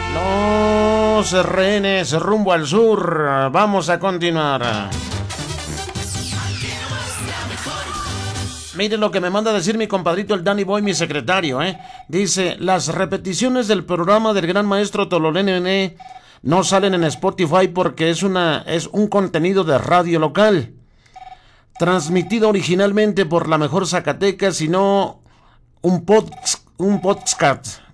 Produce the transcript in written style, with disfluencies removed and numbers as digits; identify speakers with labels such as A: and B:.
A: Los rehenes rumbo al sur. Vamos a continuar. Mire lo que me manda a decir mi compadrito el Danny Boy, mi secretario, Dice, las repeticiones del programa del gran maestro Tololene no salen en Spotify porque es un contenido de radio local, transmitido originalmente por La Mejor Zacatecas, sino un podcast